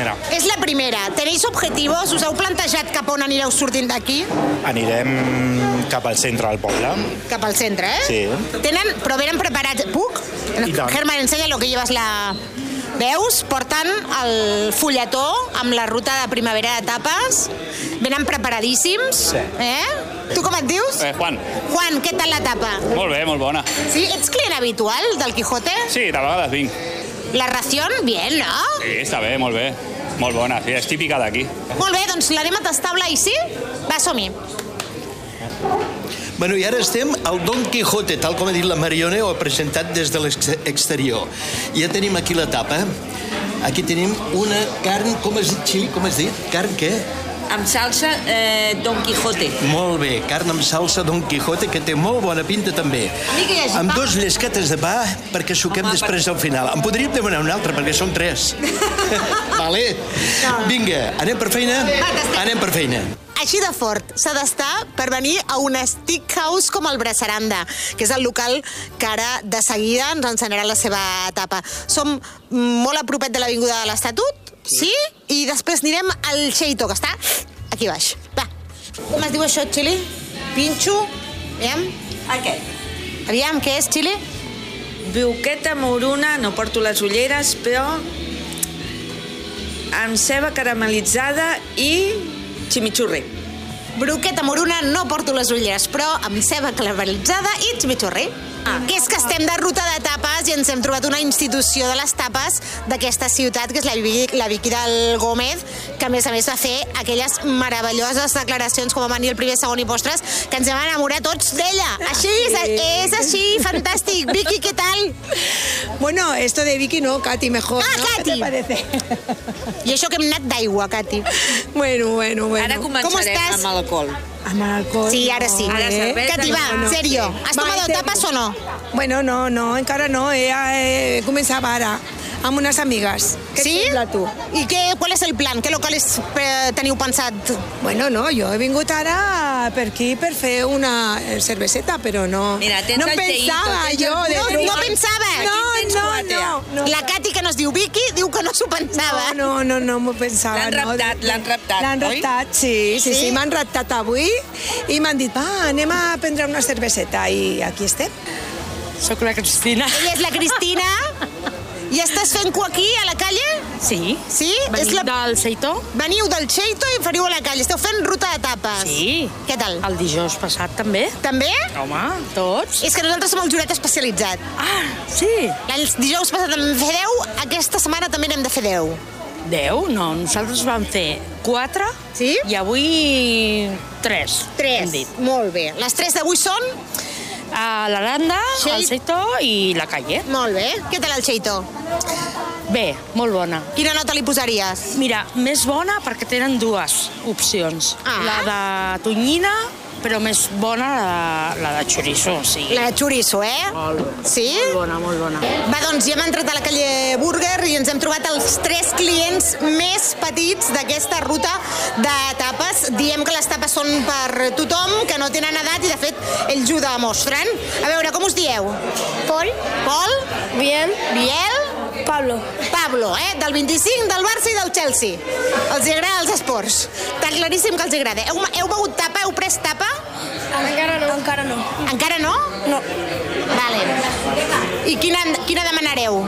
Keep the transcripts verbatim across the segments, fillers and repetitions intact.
primera. És la primera. Tenéis objetivos? Us heu plantejat cap on anireu sortint d'aquí? Anirem cap al centre del poble. Cap al centre, eh? Sí. Tenen, però venen preparats... Puc? I tant. Germán, ensenya lo que llevas la... Veus? Porten el fulletó amb la ruta de primavera d'etapes. Venen preparadíssims. Sí. Eh? Tu com et dius? Eh, Juan. Juan, què tal l'etapa? Molt bé, molt bona. Sí? Ets client habitual del Quijote? Sí, de vegades vinc. La ración, bien, no? Sí, està bé, molt bé. Molt bona, sí, és típica d'aquí. Molt bé, doncs l'anem a tastar, Blai, sí? Va, som-hi. Bueno, i ara estem al Don Quijote, tal com ha dit la Marione, ho ha presentat des de l'exterior. Ja tenim aquí la tapa. Aquí tenim una carn, com has dit, Xili, com has dit? Carn què? Amb salsa eh, Don Quijote. Molt bé, carn amb salsa Don Quijote, que té molt bona pinta també. que hi hagi Amb pa. dos llescates de pa, perquè suquem Home, després al final. En podríem demanar un altre, perquè són tres. Vale? Vinga, anem per feina? Anem per feina. Així de fort s'ha d'estar per venir a un steakhouse com el Braceranda, que és el local que ara de seguida ens ensenyarà la seva etapa. Som molt a propet de l'Avinguda de l'Estatut, sí? I després anirem al Xeito, que està aquí baix. Va. Com es diu això, Xili? Pinxo? Aviam. Aquest. Aviam, què és, Xili? Bruqueta moruna, no porto les ulleres, però amb ceba caramelitzada i chimichurri. Bruqueta moruna, no porto les ulleres, però amb ceba caramelitzada i chimichurri. Ah. Que és que estem de ruta de tapes i ens hem trobat una institució de les tapes d'aquesta ciutat, que és la, la Vicky del Gómez, que a més a més va fer aquelles meravelloses declaracions com a venir el primer, segon i postres, que ens hem enamorat tots d'ella. Així, és, és així, fantàstic. Vicky, què tal? Bueno, esto de Vicky no, Katy mejor. Ah, ¿no? Katy. ¿Qué te parece? I això que hem anat d'aigua, Katy. Bueno, bueno, bueno. Ara Com començarem estàs? amb l'alcohol. Amb alcohol. Sí, ara sí. Ara cervesa, Katy, va, no, no. serio. ¿Has Va, tomado este- tapas o no? Bueno, no, no, encara no. He, he començat ara amb unes amigues. Què Sí? et sembla, tu? I què, qual és el plan? Què locals eh, teniu pensat? Bueno, no, jo he vingut ara per aquí per fer una cerveseta, però no... Mira, tens no el pensava Cheito, tens jo el- de No, trobar... no pensava. No, Aquí tens no, quatre. no, no. La Katy, que no es diu Vicky, diu que no s'ho pensava. No, no, no m'ho pensava. L'han no. raptat, l'han raptat, L'han oi? raptat, sí, sí, Sí? sí, m'han raptat avui i m'han dit, va, anem a prendre una cerveseta i aquí estem. Soc la Cristina. Ella és la Cristina. I estàs fent cua aquí, a la calle? Sí. Sí? Venim És la... del Seitó? Veniu del Xeito i feriu a la calle. Esteu fent ruta de tapes. Sí. Què tal? El dijous passat també. També? Home, tots. És que nosaltres som el jurat especialitzat. Ah, sí. El dijous passat en vam fer deu, aquesta setmana també n'hem de fer deu. Deu? No, nosaltres vam fer quatre Sí? i avui tres. Tres. Hem dit. Molt bé. Les tres d'avui són? A l'Aranda, Xeit- el Seitó i la calle. Molt bé. Què tal el Xeito? Bé, molt bona. Quina nota li posaries? Mira, més bona perquè tenen dues opcions. Ah. La de tonyina, però més bona la, la de chorizo, o sigui. La de chorizo, eh? Molt bona. Sí? Molt bona, molt bona. Va, doncs ja hem entrat a la calle Burger i ens hem trobat els tres clients més petits d'aquesta ruta de tapes. Diem que les tapes són per tothom, que no tenen edat i de fet ells ho demostren. A veure, com us dieu? Pol, Pol? bien, Biel? Pablo. Pablo, eh? Del vint-i-cinc, del Barça i del Chelsea. Els agrada els esports. Està claríssim que els agrada. Heu, heu begut tapa? Heu pres tapa? Encara no. Encara no. Encara no? No. Vale. I quina, quina demanareu?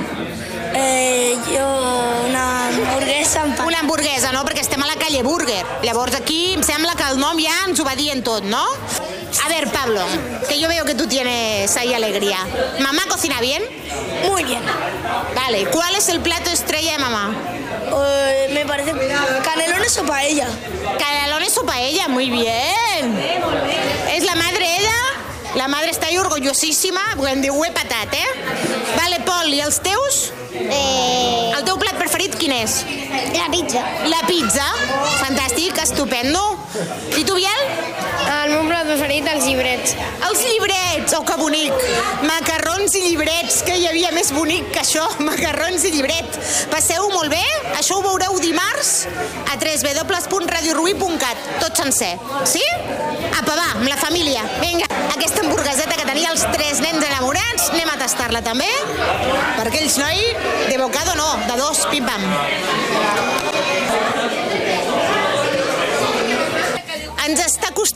Eh, jo una hamburguesa amb pa. Una hamburguesa, no? Perquè estem a la calle Burger. Llavors aquí em sembla que el nom ja ens ho va dient tot, no? A ver, Pablo, que yo veo que tú tienes ahí alegría. ¿Mamá cocina bien? Muy bien. Vale, ¿cuál es el plato estrella de mamá? Eh, me parece canelones o paella. Canelones o paella, muy bien. ¿Es la madre ella? La madre està ahí orgullosíssima, perquè em diu, ho he patat, eh? Vale, Pol, i els teus? Eh, El teu plat preferit quin és? la pizza. La pizza. Fantàstic, estupendo. I tu, Biel? El meu plat preferit, els llibrets. Els llibrets, oh, que bonic. Macarrons i llibrets, que hi havia més bonic que això, macarrons i llibret. Passeu molt bé, això ho veureu dimarts a w w w punt radio rubí punt cat, tot sencer. Sí? Apa, va, amb la família. Vinga, aquesta hamburgueseta que tenia els tres nens enamorats, anem a tastar-la també, perquè ells, noi, de bocado no, de dos, pim-pam.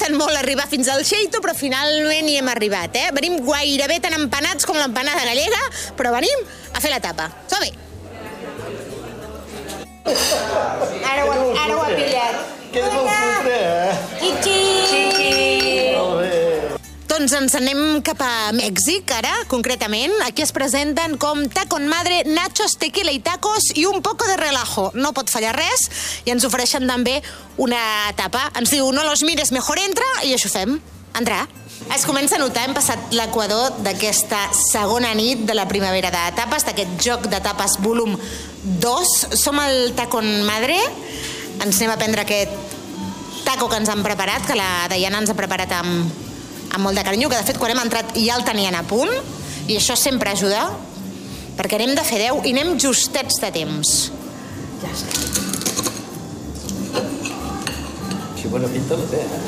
costat molt arribar fins al xeito, però finalment hi hem arribat, eh? Venim gairebé tan empanats com l'empanada gallega, però venim a fer la tapa. Som-hi! Ara ho, ara ho ha pillat. Queda molt fotre, eh? Xiqui! Molt bé. Doncs ens anem cap a Mèxic, ara, concretament. Aquí es presenten com Tacon Madre, nachos, tequila i tacos i un poco de relajo. No pot fallar res. I ens ofereixen també una tapa. Ens diu, no los mires, mejor entra, i això fem. Entrar. Es comença a notar, hem passat l'equador d'aquesta segona nit de la primavera de tapes, d'aquest joc de tapes volum dos. Som al Tacon Madre. Ens anem a prendre aquest taco que ens han preparat, que la Diana ens ha preparat amb... amb molt de carinyo, que de fet quan hem entrat ja el tenien a punt, i això sempre ajuda, perquè anem de fer deu i anem justets de temps. Ja està. Que bona pinta la té, eh?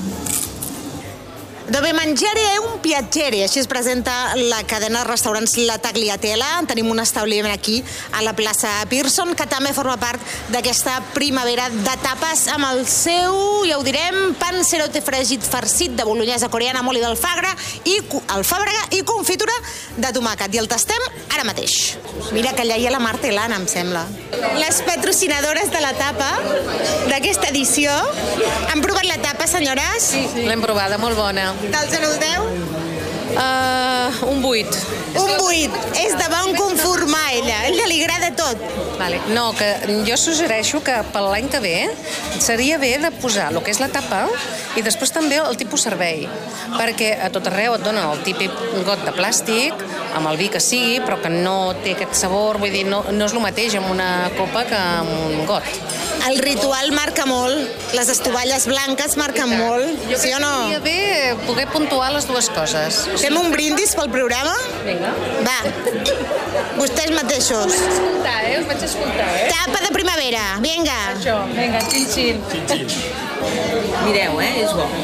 Dove mangiare è un piacere, així es presenta la cadena de restaurants La Tagliatella. Tenim un establiment aquí a la plaça Pearson que també forma part d'aquesta primavera de tapes amb el seu, ja ho direm, pan cerote fregit farcit de bolognesa coreana amb oli d'alfàbrega i alfàbrega i confitura de tomàquet. I el tastem ara mateix. Mira que allà hi ha la Marta i l'Anna, em sembla. Les patrocinadores de la tapa d'aquesta edició. Han provat la tapa, senyores? Sí, sí. L'hem provada, molt bona. Del zero al deu? Uh, un vuit. Un vuit. És de bon conformar, ella. A ella li agrada tot. Vale. No, que jo suggereixo que per l'any que ve seria bé de posar el que és la tapa i després també el tipus servei, perquè a tot arreu et donen el típic got de plàstic, amb el vi que sigui, però que no té aquest sabor, vull dir, no, no és el mateix amb una copa que amb un got. El ritual marca molt, les estovalles blanques marquen molt, jo sí o no? Jo crec que seria bé poder puntuar les dues coses. Fem un brindis pel programa? Vinga. Va, vostès mateixos. Us vaig escoltar, eh? Us vaig escoltar, eh? Tapa de primavera, vinga. Això, vinga, xin-xin. Mireu, eh? És bo.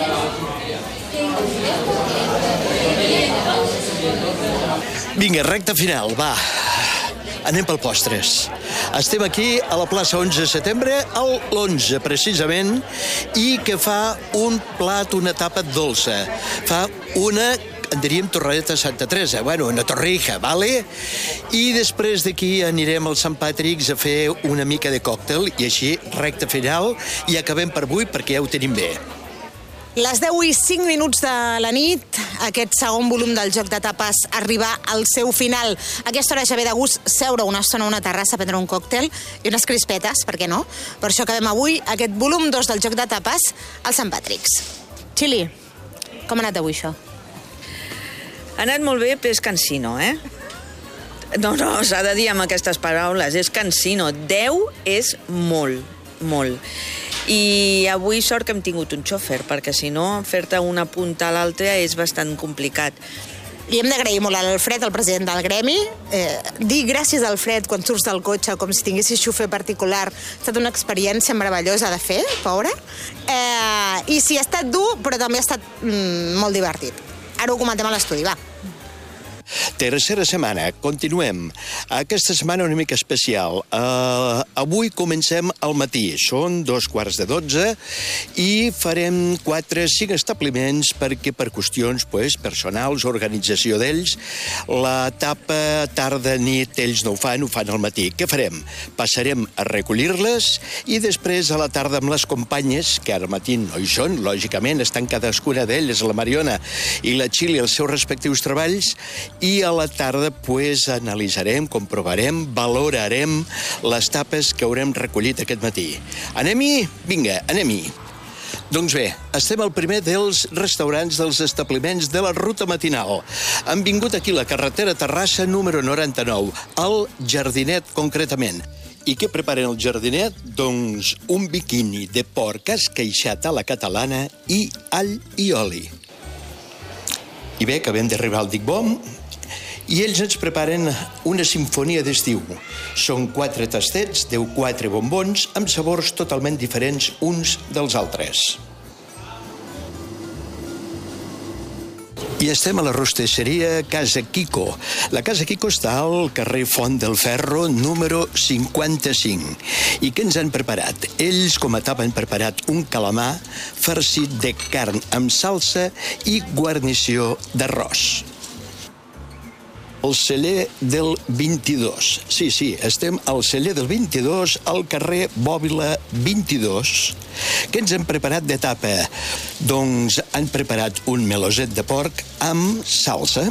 Vinga, recta final, va. Anem pel postres. Estem aquí a la plaça onze de setembre, al l'onze, precisament, i que fa un plat, una tapa dolça. Fa una, en diríem, torradeta Santa Teresa, bueno, una torrija, vale? I després d'aquí anirem al Sant Patrick's a fer una mica de còctel, i així, recta final, i acabem per avui perquè ja ho tenim bé. Les deu i cinc minuts de la nit, aquest segon volum del joc de tapes arriba al seu final. A aquesta hora ja ve de gust seure una estona a una terrassa a prendre un còctel i unes crispetes, per què no? Per això acabem avui aquest volum dos del joc de tapes al Sant Patrick's. Xili, com ha anat avui això? Ha anat molt bé, però és cansino, eh? No, no, s'ha de dir amb aquestes paraules, és cansino. deu és molt, molt. I avui sort que hem tingut un xòfer, perquè si no, fer-te una punta a l'altra és bastant complicat. Li hem d'agrair molt a l'Alfred, el president del gremi. Eh, dir gràcies al Alfred quan surts del cotxe, com si tinguessis xofer particular, ha estat una experiència meravellosa de fer, pobre. Eh, I sí, ha estat dur, però també ha estat mm, molt divertit. Ara ho comentem a l'estudi, va. Tercera setmana, continuem. Aquesta setmana una mica especial. Uh, avui comencem al matí, són dos quarts de dotze, i farem quatre, cinc establiments perquè per qüestions pues, personals, organització d'ells, la tapa tarda, nit, ells no ho fan, ho fan al matí. Què farem? Passarem a recollir-les i després a la tarda amb les companyes, que ara al matí no hi són, lògicament, estan cadascuna d'elles, la Mariona i la Xili, als seus respectius treballs, i a la tarda pues, analitzarem, comprovarem, valorarem les tapes que haurem recollit aquest matí. Anem-hi? Vinga, anem-hi. Doncs bé, estem al primer dels restaurants dels establiments de la ruta matinal. Han vingut aquí a la carretera Terrassa número noranta-nou, al Jardinet concretament. I què preparen el Jardinet? Doncs un biquini de porc esqueixat a la catalana i all i oli. I bé, acabem d'arribar al Dic Bom, i ells ens preparen una simfonia d'estiu. Són quatre tastets, deu quatre bombons, amb sabors totalment diferents uns dels altres. I estem a la rostisseria Casa Quico. La Casa Quico està al carrer Font del Ferro, número cinquanta-cinc. I què ens han preparat? Ells, com a tapa, han preparat un calamar farcit de carn amb salsa i guarnició d'arròs. El celler del vint-i-dos. Sí, sí, estem al celler del vint-i-dos, al carrer Bòbila vint-i-dos. Què ens han preparat de tapa? Doncs han preparat un meloset de porc amb salsa.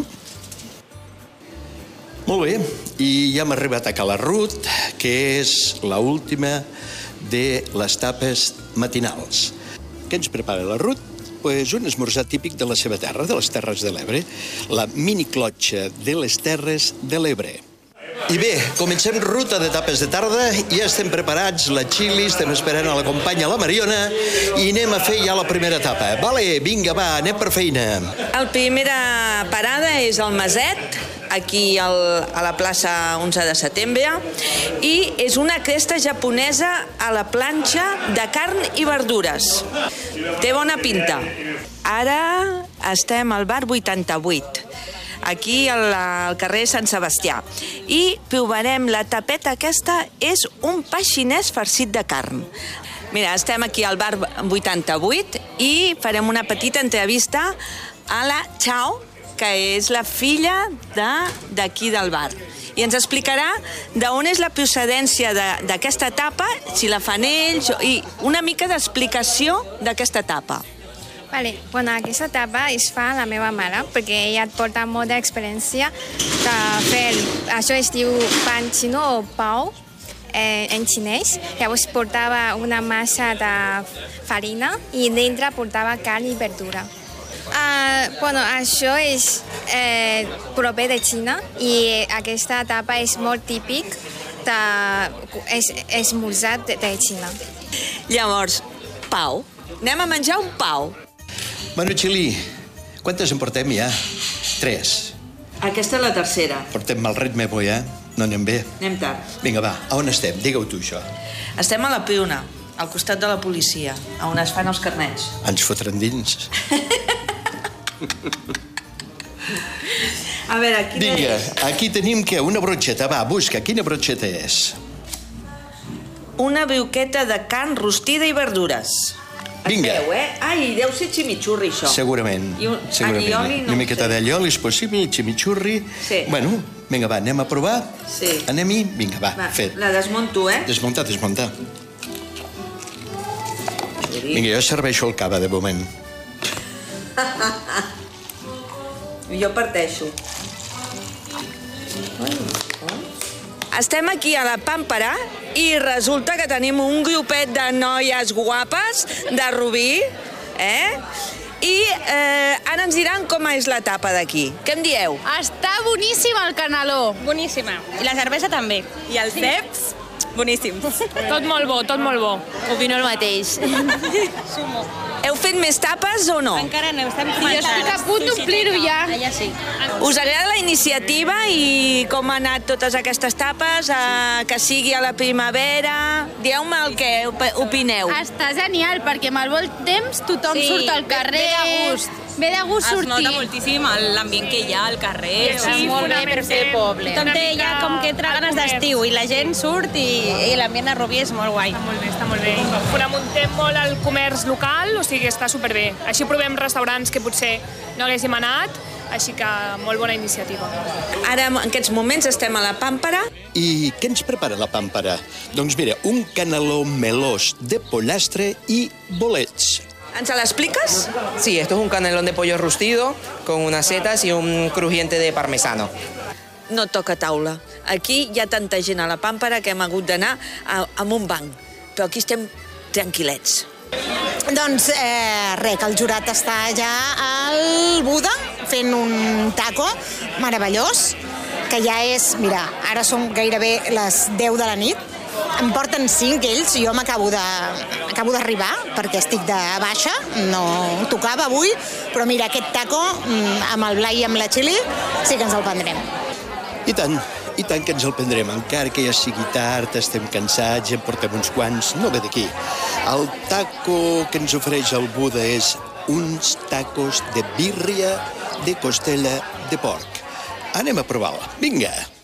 Molt bé, i ja hem arribat a Cala Rut, que és l'última de les tapes matinals. Què ens prepara la Rut? Pues un esmorzar típic de la seva terra, de les Terres de l'Ebre, la miniclotxa de les Terres de l'Ebre. I bé, comencem ruta de tapes de tarda, ja estem preparats, la Xili, estem esperant a la companya, la Mariona, i anem a fer ja la primera etapa. Vale, vinga, va, anem per feina. La primera parada és el Maset, aquí al, a la plaça onze de setembre, i és una cresta japonesa a la planxa de carn i verdures. Té bona pinta. Ara estem al bar vuitanta-vuit, aquí al, al carrer Sant Sebastià, i provarem la tapeta aquesta, és un pa xinès farcit de carn. Mira, estem aquí al bar vuitanta-vuit i farem una petita entrevista a la Chao, que és la filla d'aquí de, del bar. I ens explicarà d'on és la procedència d'aquesta tapa, si la fan ells, i una mica d'explicació d'aquesta tapa. Vale, bueno, aquesta tapa es fa la meva mare, perquè ella et porta molta experiència de fer, això es diu pan xino o pao, eh, en xinès. Llavors portava una massa de farina i dintre portava carn i verdura. Uh, bueno, això és eh, proper de Xina i aquesta tapa és molt típic de és, esmorzar de, de Xina. Llavors, pau. Anem a menjar un pau. Bueno, Xili, quantes en portem ja? Tres. Aquesta és la tercera. Portem mal ritme, avui, eh? No anem bé. Anem tard. Vinga, va, a on estem? Digue-ho tu, això. Estem a la Piuna, al costat de la policia, on es fan els carnets. Ens fotran dins. A veure, quina Vinga, és? aquí tenim què? Una brocheta. Va, busca, quina brocheta és? Una briuqueta de carn rostida i verdures. Vinga. Espeu, eh? Ai, deu ser chimichurri, això. Segurament. I un segurament. allioli, no Una miqueta d'allioli, és possible, chimichurri. Sí. Bueno, vinga, va, anem a provar. Sí. Anem-hi? Vinga, va, Va, fet. la desmunto, eh? Desmuntar, desmuntar. Vinga, jo serveixo el cava, de moment. Jo parteixo. Estem aquí a la Pàmpara i resulta que tenim un grupet de noies guapes de Rubí, eh? I eh, ara ens diran com és la tapa d'aquí. Què em dieu? Està boníssim el caneló. Boníssima. I la cervesa també. I els ceps, boníssims. Tot molt bo, tot molt bo. Opino el mateix. Sumo. Heu fet més tapes o no? Encara no, estem començant. Jo estic a punt d'omplir-ho ja. Allà sí. Us agrada la iniciativa i com han anat totes aquestes tapes? Eh, que sigui a la primavera? Dieu-me el que opineu. Està genial, perquè amb el bon temps tothom Sí, surt al carrer. ve de gust. Ve de gust Es sortir. nota moltíssim l'ambient que hi ha al carrer. Està molt bé per fer el poble. Tothom té ja com que tra ganes d'estiu i la gent surt i, i l'ambient a Rubí és molt guai. Està molt bé, està molt bé. Fonamuntem molt el comerç local, o sigui, està superbé. Així provem restaurants que potser no haguéssim anat, així que molt bona iniciativa. Ara, en aquests moments, estem a la Pàmpara. I què ens prepara la Pàmpara? Doncs mira, un caneló melós de pollastre i bolets. ¿Ens l'expliques? Sí, esto es un canelón de pollo rustido con unas setas y un crujiente de parmesano. No toca taula. Aquí hi ha tanta gent a la Pàmpara que hem hagut d'anar amb un banc. Però aquí estem tranquil·lets. Doncs eh, res, que el jurat està allà al Buda fent un taco meravellós, que ja és, mira, ara són gairebé les deu de la nit, em porten cinc ells, jo m'acabo de, acabo d'arribar perquè estic de baixa, no tocava avui, però mira, aquest taco amb el Blai i amb la Xili sí que ens el prendrem. I tant, i tant que ens el prendrem, encara que ja sigui tard, estem cansats, ja en portem uns quants, no ve d'aquí. El taco que ens ofereix el Buda és uns tacos de birria de costella de porc. Anem a provar-la. Vinga!